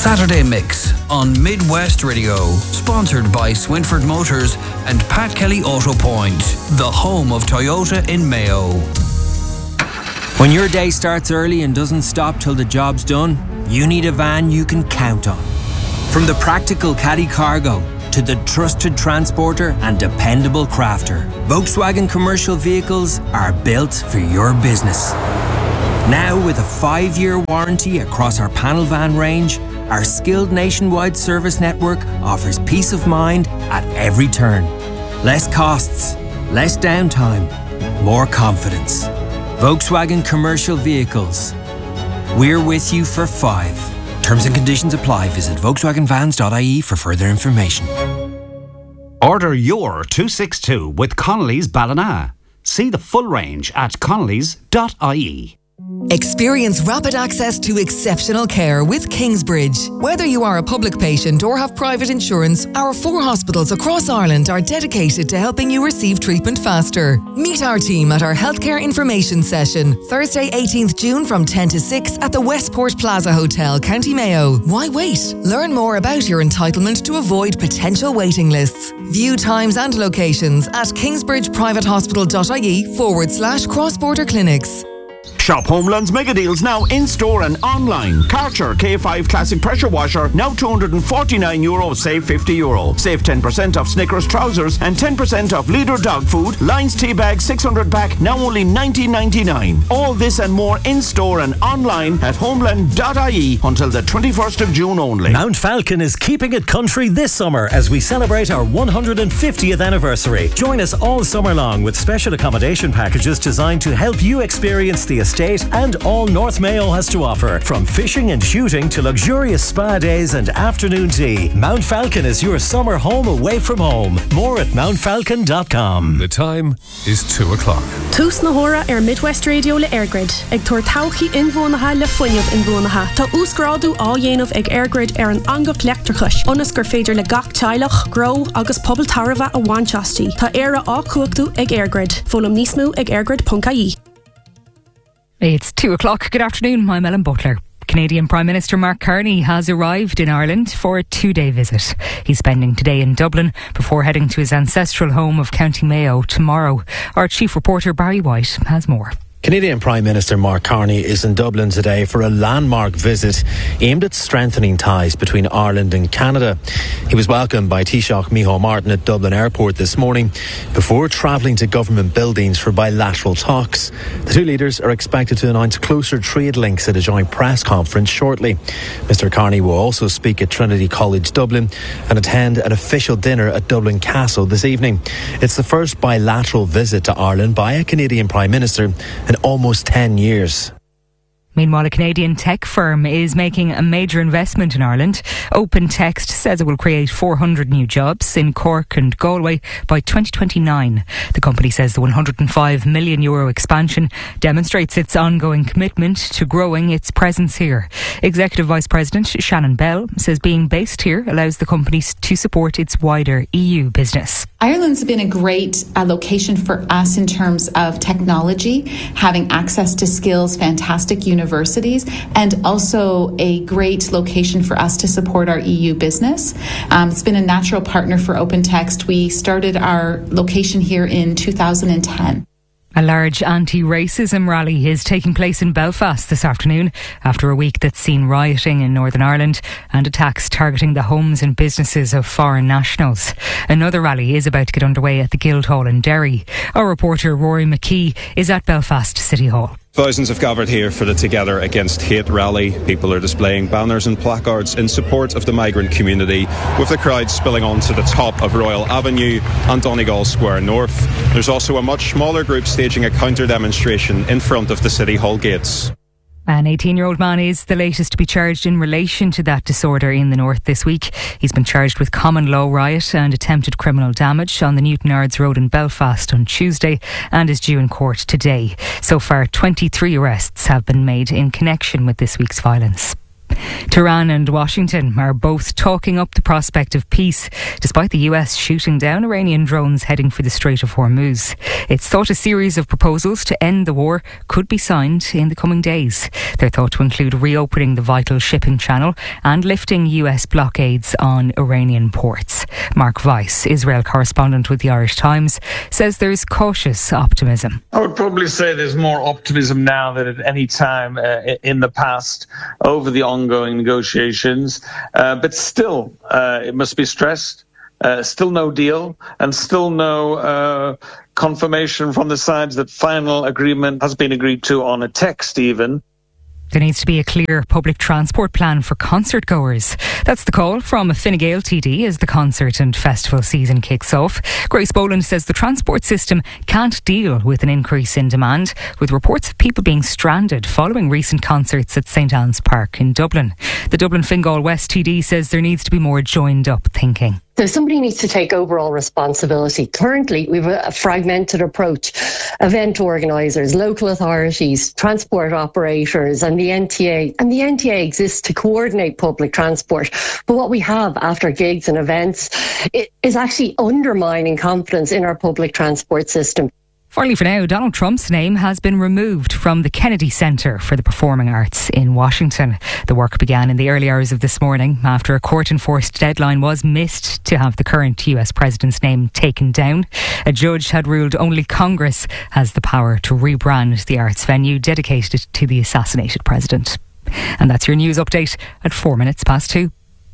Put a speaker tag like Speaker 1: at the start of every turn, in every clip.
Speaker 1: Saturday Mix on Midwest Radio, sponsored by Swinford Motors and Pat Kelly Auto Point, the home of Toyota in Mayo.
Speaker 2: When your day starts early and doesn't stop till the job's done, you need a van you can count on. From the practical caddy cargo to the trusted transporter and dependable crafter, Volkswagen commercial vehicles are built for your business. Now with a 5-year warranty across our panel van range, our skilled nationwide service network offers peace of mind at every turn. Less costs, less downtime, more confidence. Volkswagen Commercial Vehicles. We're with you for 5. Terms and conditions apply. Visit volkswagenvans.ie for further information.
Speaker 3: Order your 262 with Connolly's Ballina. See the full range at connolly's.ie.
Speaker 4: Experience rapid access to exceptional care with Kingsbridge. Whether you are a public patient or have private insurance, our 4 hospitals across Ireland are dedicated to helping you receive treatment faster. Meet our team at our healthcare information session, Thursday 18th June from 10 to 6 at the Westport Plaza Hotel, County Mayo. Why wait? Learn more about your entitlement to avoid potential waiting lists. View times and locations at kingsbridgeprivatehospital.ie/cross-border clinics.
Speaker 5: Shop Homeland's mega deals now in store and online. Karcher K5 Classic Pressure Washer now €249, save €50. Save 10% off Snickers trousers and 10% off Leader dog food. Lions tea bag 600 pack now only $19.99. All this and more in store and online at homeland.ie until the 21st of June only.
Speaker 6: Mount Falcon is keeping it country this summer as we celebrate our 150th anniversary. Join us all summer long with special accommodation packages designed to help you experience the estate and all North Mayo has to offer. From fishing and shooting to luxurious spa days and afternoon tea, Mount Falcon is your summer home away from home. More at mountfalcon.com.
Speaker 7: The time is 2 o'clock.
Speaker 8: Tús na hora Midwest Radio le Airgrid. Ag tuair tauchi inbhuanacha le fuinneamh inbhuanacha. Tá úsgrádu á dhéanamh ag Airgrid an angach leachtarchais. Onas gur féidir le gach teilech, grow agus pobl tarva a bhainteastí. Tá éire á cuachú ag Airgrid. Fólam níos mó ag airgrid.ie.
Speaker 9: It's 2 o'clock. Good afternoon. I'm Ellen Butler. Canadian Prime Minister Mark Carney has arrived in Ireland for a 2-day visit. He's spending today in Dublin before heading to his ancestral home of County Mayo tomorrow. Our chief reporter Barry White has more.
Speaker 10: Canadian Prime Minister Mark Carney is in Dublin today for a landmark visit aimed at strengthening ties between Ireland and Canada. He was welcomed by Taoiseach Micheál Martin at Dublin Airport this morning before travelling to government buildings for bilateral talks. The two leaders are expected to announce closer trade links at a joint press conference shortly. Mr Carney will also speak at Trinity College Dublin and attend an official dinner at Dublin Castle this evening. It's the first bilateral visit to Ireland by a Canadian Prime Minister in almost 10 years.
Speaker 9: Meanwhile, a Canadian tech firm is making a major investment in Ireland. OpenText says it will create 400 new jobs in Cork and Galway by 2029. The company says the €105 million expansion demonstrates its ongoing commitment to growing its presence here. Executive Vice President Shannon Bell says being based here allows the company to support its wider EU business.
Speaker 11: Ireland's been a great location for us in terms of technology, having access to skills, fantastic universities, and also a great location for us to support our EU business. It's been a natural partner for OpenText. We started our location here in 2010.
Speaker 9: A large anti-racism rally is taking place in Belfast this afternoon after a week that's seen rioting in Northern Ireland and attacks targeting the homes and businesses of foreign nationals. Another rally is about to get underway at the Guildhall in Derry. Our reporter Rory McKee is at Belfast City Hall.
Speaker 12: Thousands have gathered here for the Together Against Hate rally. People are displaying banners and placards in support of the migrant community, with the crowd spilling onto the top of Royal Avenue and Donegal Square North. There's also a much smaller group staging a counter-demonstration in front of the City Hall gates.
Speaker 9: An 18-year-old man is the latest to be charged in relation to that disorder in the north this week. He's been charged with common law riot and attempted criminal damage on the Newtonards Road in Belfast on Tuesday and is due in court today. So far, 23 arrests have been made in connection with this week's violence. Tehran and Washington are both talking up the prospect of peace, despite the US shooting down Iranian drones heading for the Strait of Hormuz. It's thought a series of proposals to end the war could be signed in the coming days. They're thought to include reopening the vital shipping channel and lifting US blockades on Iranian ports. Mark Weiss, Israel correspondent with the Irish Times, says there's cautious optimism.
Speaker 13: I would probably say there's more optimism now than at any time in the past over the ongoing negotiations. But still, it must be stressed, still no deal and still no confirmation from the sides that final agreement has been agreed to on a text even.
Speaker 9: There needs to be a clear public transport plan for concert goers. That's the call from a Fine Gael TD as the concert and festival season kicks off. Grace Boland says the transport system can't deal with an increase in demand, with reports of people being stranded following recent concerts at St Anne's Park in Dublin. The Dublin Fine Gael West TD says there needs to be more joined up thinking.
Speaker 14: So somebody needs to take overall responsibility. Currently, we have a fragmented approach. Event organisers, local authorities, transport operators and the NTA. And the NTA exists to coordinate public transport. But what we have after gigs and events is actually undermining confidence in our public transport system.
Speaker 9: Finally for now, Donald Trump's name has been removed from the Kennedy Center for the Performing Arts in Washington. The work began in the early hours of this morning after a court-enforced deadline was missed to have the current US president's name taken down. A judge had ruled only Congress has the power to rebrand the arts venue dedicated to the assassinated president. And that's your news update at 2:04.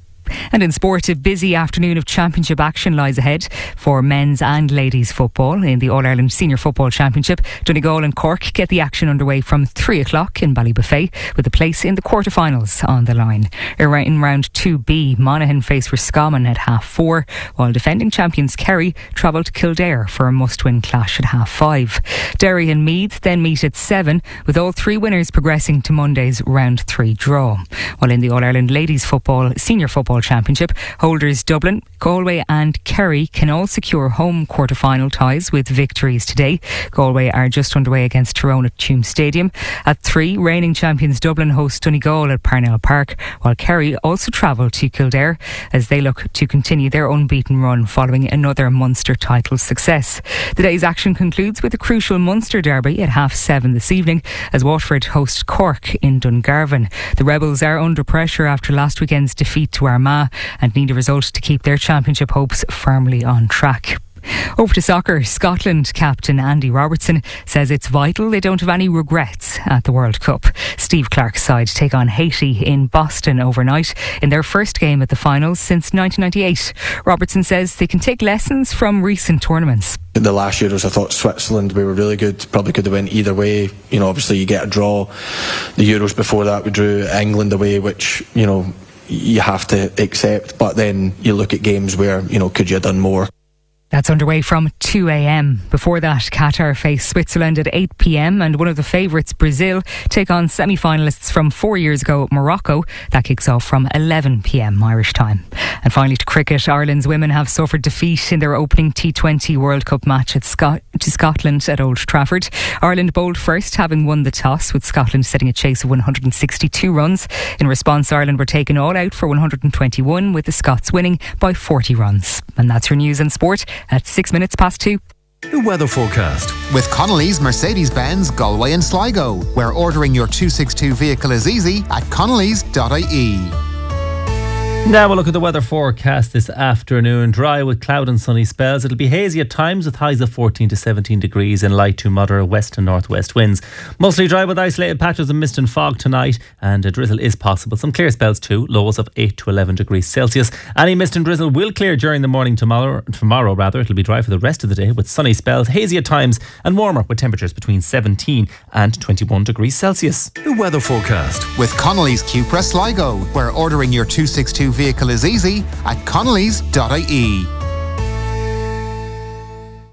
Speaker 9: And in sport, a busy afternoon of championship action lies ahead for men's and ladies football in the All-Ireland Senior Football Championship. Donegal and Cork get the action underway from 3 o'clock in Ballybuffet, with a place in the quarter-finals on the line. In round 2B, Monaghan face Roscommon at 4:30, while defending champions Kerry travel to Kildare for a must-win clash at 5:30. Derry and Meath then meet at 7, with all 3 winners progressing to Monday's round 3 draw. While in the All-Ireland Ladies Football Senior Football Championship, holders Dublin, Galway and Kerry can all secure home quarter-final ties with victories today. Galway are just underway against Tyrone at Tuam Stadium. At 3, reigning champions Dublin host Donegal at Parnell Park, while Kerry also travel to Kildare as they look to continue their unbeaten run following another Munster title success. The day's action concludes with a crucial Munster derby at 7:30 this evening as Waterford host Cork in Dungarvan. The Rebels are under pressure after last weekend's defeat to Armagh and need a result to keep their championship hopes firmly on track. Over to soccer. Scotland captain Andy Robertson says it's vital they don't have any regrets at the World Cup. Steve Clarke's side take on Haiti in Boston overnight in their first game at the finals since 1998. Robertson says they can take lessons from recent tournaments.
Speaker 15: The last Euros, I thought Switzerland, we were really good, probably could have went either way. You know, obviously you get a draw. The Euros before that, we drew England away, which, you know, you have to accept, but then you look at games where, you know, could you have done more?
Speaker 9: That's underway from 2 a.m. Before that, Qatar face Switzerland at 8 p.m. and one of the favourites, Brazil, take on semi-finalists from 4 years ago, Morocco. That kicks off from 11 p.m. Irish time. And finally to cricket, Ireland's women have suffered defeat in their opening T20 World Cup match to Scotland at Old Trafford. Ireland bowled first, having won the toss, with Scotland setting a chase of 162 runs. In response, Ireland were taken all out for 121, with the Scots winning by 40 runs. And that's your news and sport at 2:06.
Speaker 7: The weather forecast
Speaker 16: with Connolly's Mercedes-Benz Galway and Sligo, where ordering your 262 vehicle is easy at connolly's.ie.
Speaker 17: Now we'll look at the weather forecast this afternoon. Dry with cloud and sunny spells. It'll be hazy at times with highs of 14 to 17 degrees and light to moderate west and northwest winds. Mostly dry with isolated patches of mist and fog tonight, and a drizzle is possible. Some clear spells too, lows of 8 to 11 degrees Celsius. Any mist and drizzle will clear during the morning tomorrow. It'll be dry for the rest of the day with sunny spells, hazy at times and warmer with temperatures between 17 and 21 degrees Celsius.
Speaker 7: The weather forecast
Speaker 16: with Connolly's Cupra Sligo, where ordering your 262 vehicle is easy at connolly's.ie.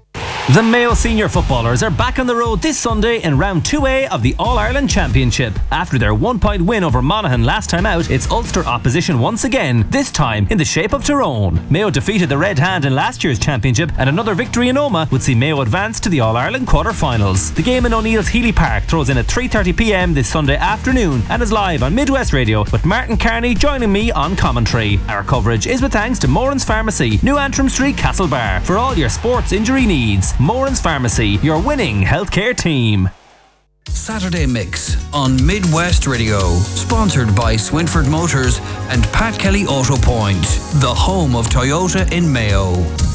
Speaker 17: The Mayo senior footballers are back on the road this Sunday in round 2A of the All-Ireland Championship. After their 1-point win over Monaghan last time out, it's Ulster opposition once again, this time in the shape of Tyrone. Mayo defeated the Red Hand in last year's championship, and another victory in Omagh would see Mayo advance to the All-Ireland quarter-finals. The game in O'Neill's Healy Park throws in at 3:30pm this Sunday afternoon and is live on Midwest Radio, with Martin Carney joining me on commentary. Our coverage is with thanks to Moran's Pharmacy, New Antrim Street, Castlebar, for all your sports injury needs. Moran's Pharmacy, your winning healthcare team.
Speaker 1: Saturday Mix on Midwest Radio, sponsored by Swinford Motors and Pat Kelly Auto Point, the home of Toyota in Mayo.